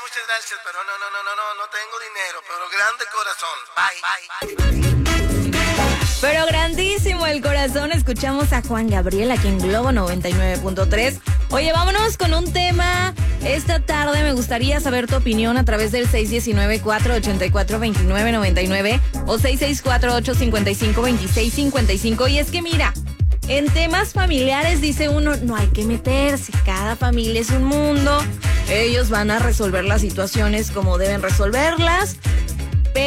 muchas gracias, pero no tengo dinero, pero grande corazón. Bye. Pero grandísimo el corazón. Escuchamos a Juan Gabriel aquí en Globo 99.3. Oye, vámonos con un tema. Esta tarde me gustaría saber tu opinión a través del 619-484-2999 o 664-855-2655. Y es que mira, en temas familiares dice uno, no hay que meterse. Cada familia es un mundo. Ellos van a resolver las situaciones como deben resolverlas.